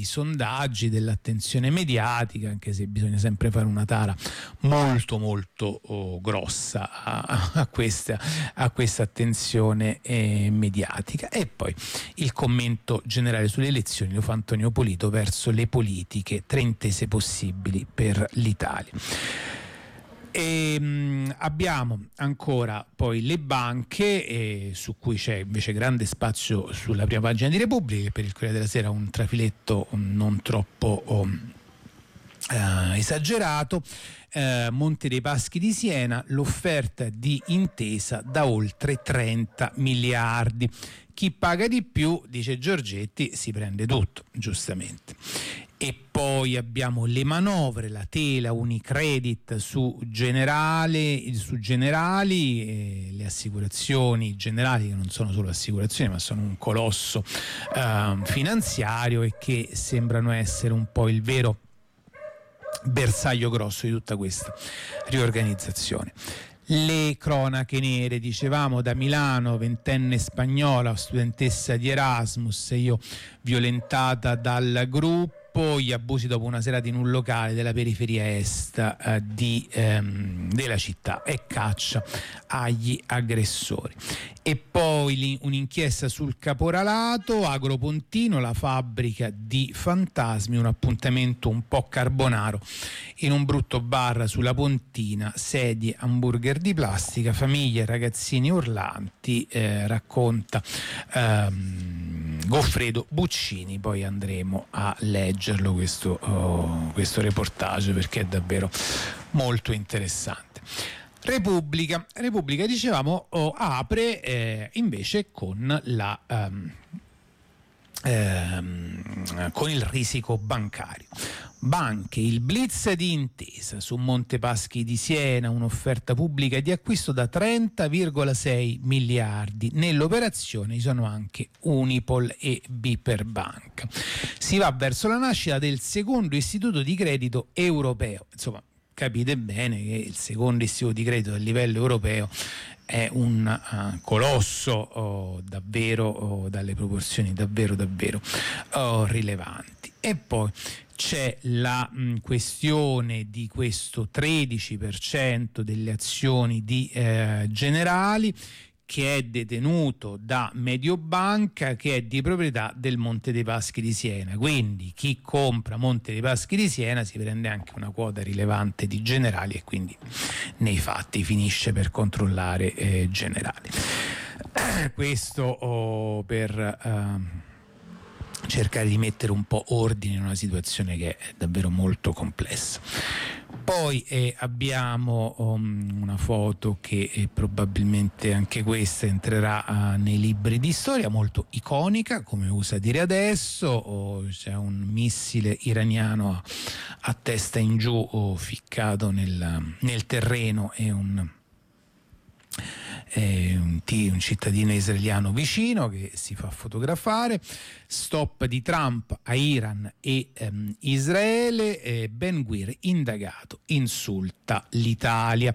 sondaggi, dell'attenzione mediatica, anche se bisogna sempre fare una tara molto molto grossa a questa attenzione mediatica. E poi il commento generale sulle elezioni lo fa Antonio Polito verso le politiche, 3 intese possibili per l'Italia. Abbiamo ancora poi le banche, su cui c'è invece grande spazio sulla prima pagina di Repubblica, per il Corriere della Sera un trafiletto non troppo esagerato. Monte dei Paschi di Siena, l'offerta di intesa da oltre 30 miliardi. Chi paga di più, dice Giorgetti, si prende tutto, giustamente. E poi abbiamo le manovre, la tela Unicredit su Generali, le assicurazioni Generali, che non sono solo assicurazioni ma sono un colosso finanziario e che sembrano essere un po' il vero bersaglio grosso di tutta questa riorganizzazione. Le cronache nere, dicevamo, da Milano, 20enne spagnola, studentessa di Erasmus, violentata dal gruppo, gli abusi dopo una serata in un locale della periferia est della città, e caccia agli aggressori. E poi un'inchiesta sul caporalato, Agropontino, la fabbrica di fantasmi, un appuntamento un po' carbonaro in un brutto bar sulla Pontina, sedie, hamburger di plastica, famiglie, ragazzini urlanti, racconta Goffredo Buccini. Poi andremo a leggerlo questo reportage, perché è davvero molto interessante. Repubblica, dicevamo, apre invece con con il risico bancario. Banche, il blitz di intesa su Monte Paschi di Siena, un'offerta pubblica di acquisto da 30,6 miliardi. Nell'operazione ci sono anche Unipol e Biper Banca. Si va verso la nascita del secondo istituto di credito europeo. Insomma, capite bene che il secondo istituto di credito a livello europeo è un colosso davvero dalle proporzioni davvero rilevanti. E poi c'è la questione di questo 13% delle azioni di Generali, che è detenuto da Mediobanca, che è di proprietà del Monte dei Paschi di Siena. Quindi chi compra Monte dei Paschi di Siena si prende anche una quota rilevante di Generali e quindi nei fatti finisce per controllare Generali. Questo per cercare di mettere un po' ordine in una situazione che è davvero molto complessa. Poi abbiamo una foto che probabilmente anche questa entrerà nei libri di storia, molto iconica, come usa dire adesso. C'è un missile iraniano a testa in giù ficcato nel terreno e un cittadino israeliano vicino che si fa fotografare. Stop di Trump a Iran e Israele. Ben-Gvir indagato, insulta l'Italia.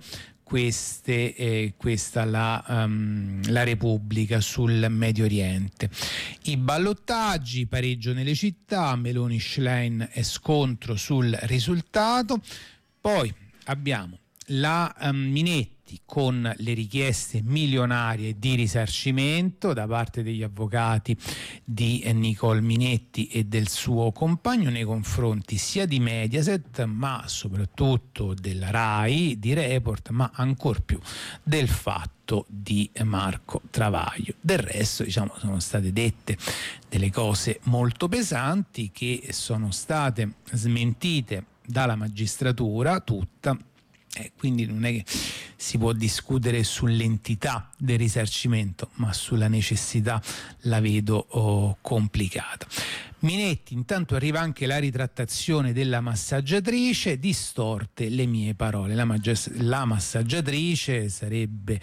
Questa la Repubblica sul Medio Oriente. I ballottaggi, pareggio nelle città, Meloni Schlein e scontro sul risultato. Poi abbiamo la Minetti con le richieste milionarie di risarcimento da parte degli avvocati di Nicole Minetti e del suo compagno nei confronti sia di Mediaset ma soprattutto della RAI, di Report, ma ancor più del Fatto di Marco Travaglio. Del resto, diciamo, sono state dette delle cose molto pesanti che sono state smentite dalla magistratura tutta. Quindi non è che si può discutere sull'entità del risarcimento, ma sulla necessità la vedo complicata. Minetti, intanto arriva anche la ritrattazione della massaggiatrice, distorte le mie parole. La massaggiatrice sarebbe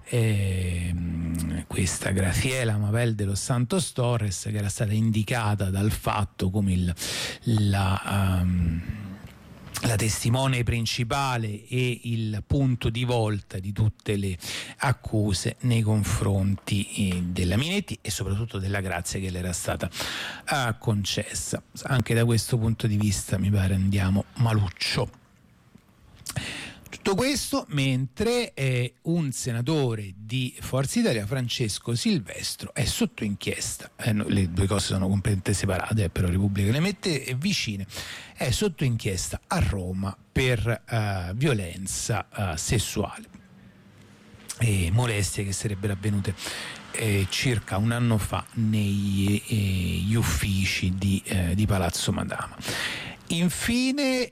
questa Graciela Mabel de los Santos Torres, che era stata indicata dal Fatto come la testimone principale e il punto di volta di tutte le accuse nei confronti della Minetti e soprattutto della grazia che le era stata concessa. Anche da questo punto di vista mi pare andiamo maluccio. Tutto questo mentre un senatore di Forza Italia, Francesco Silvestro, è sotto inchiesta. Le due cose sono completamente separate, però Repubblica le mette vicine. È sotto inchiesta a Roma per violenza sessuale e molestie che sarebbero avvenute circa un anno fa negli uffici di Palazzo Madama. Infine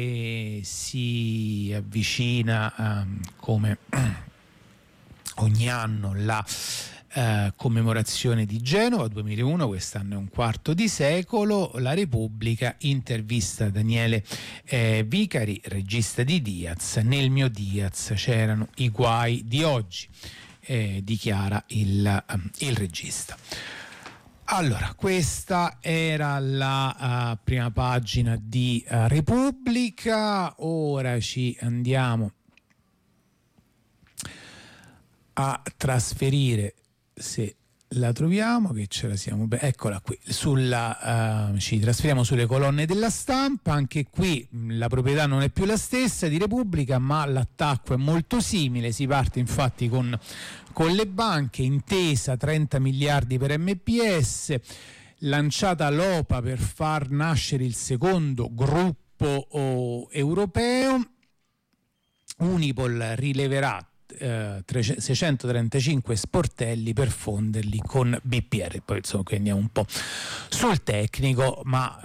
si avvicina come ogni anno la commemorazione di Genova 2001, quest'anno è un quarto di secolo. La Repubblica intervista Daniele Vicari, regista di Diaz. Nel mio Diaz c'erano i guai di oggi, dichiara il regista. Allora, questa era la prima pagina di Repubblica. Ora ci andiamo a trasferire, se la troviamo, che ce la siamo, eccola qui, ci trasferiamo sulle colonne della Stampa. Anche qui la proprietà non è più la stessa di Repubblica, ma l'attacco è molto simile. Si parte infatti con le banche, intesa 30 miliardi per MPS, lanciata l'OPA per far nascere il secondo gruppo europeo. Unipol rileverà 635 sportelli per fonderli con BPR. Poi insomma qui andiamo un po' sul tecnico, ma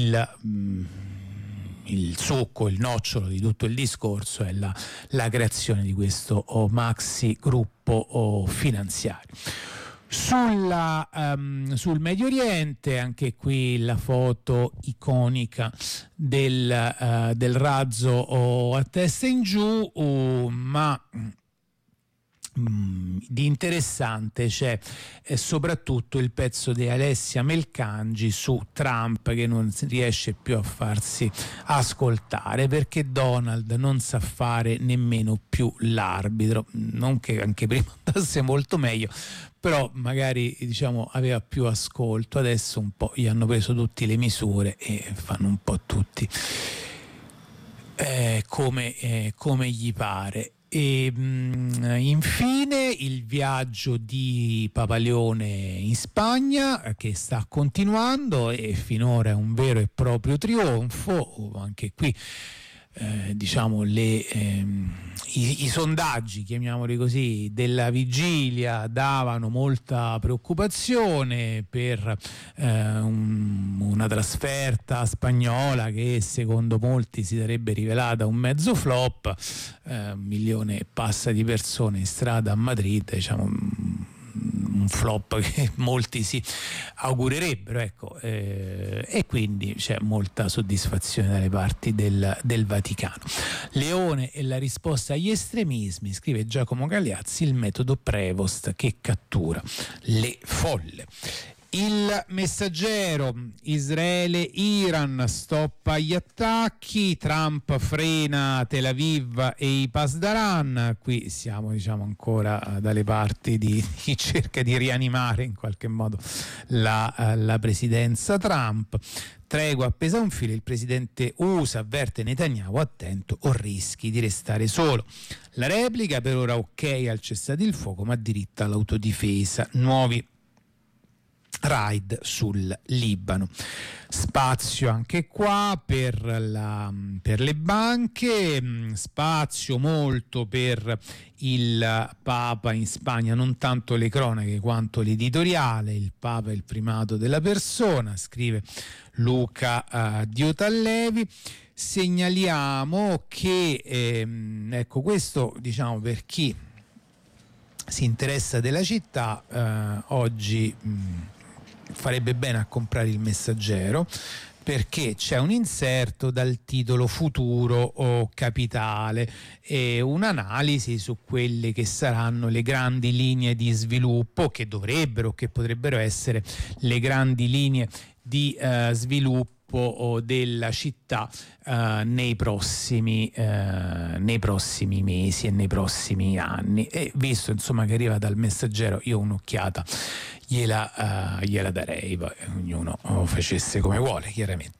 il succo, il nocciolo di tutto il discorso è la creazione di questo maxi gruppo finanziario. Sul Medio Oriente, anche qui la foto iconica del razzo a testa in giù, ma di interessante c'è soprattutto il pezzo di Alessia Melcangi su Trump, che non riesce più a farsi ascoltare perché Donald non sa fare nemmeno più l'arbitro. Non che anche prima andasse molto meglio, però magari diciamo aveva più ascolto. Adesso un po' gli hanno preso tutte le misure e fanno un po' tutti come gli pare. E infine il viaggio di Papa Leone in Spagna, che sta continuando e finora è un vero e proprio trionfo. Anche qui diciamo i sondaggi, chiamiamoli così, della vigilia davano molta preoccupazione per una trasferta spagnola che secondo molti si sarebbe rivelata un mezzo flop. 1 milione e passa di persone in strada a Madrid, diciamo un flop che molti si augurerebbero, ecco, e quindi c'è molta soddisfazione dalle parti del Vaticano. Leone e la risposta agli estremismi, scrive Giacomo Galeazzi, il metodo Prevost che cattura le folle. Il Messaggero, Israele-Iran, stoppa gli attacchi, Trump frena Tel Aviv e i Pasdaran. Qui siamo diciamo ancora dalle parti di chi cerca di rianimare in qualche modo la presidenza Trump. Tregua appesa a un filo, il presidente USA avverte Netanyahu, attento o rischi di restare solo. La replica, per ora ok al cessate il fuoco ma diritta all'autodifesa, nuovi raid sul Libano. Spazio anche qua per le banche, spazio molto per il Papa in Spagna, non tanto le cronache quanto l'editoriale. Il Papa è il primato della persona, scrive Luca Diotallevi. Segnaliamo che ecco, questo diciamo per chi si interessa della città, oggi farebbe bene a comprare il Messaggero, perché c'è un inserto dal titolo Futuro o Capitale e un'analisi su quelle che saranno le grandi linee di sviluppo, che potrebbero essere le grandi linee di sviluppo sviluppo della città nei prossimi mesi e nei prossimi anni. E visto insomma che arriva dal Messaggero, io un'occhiata gliela darei, poi ognuno facesse come vuole chiaramente.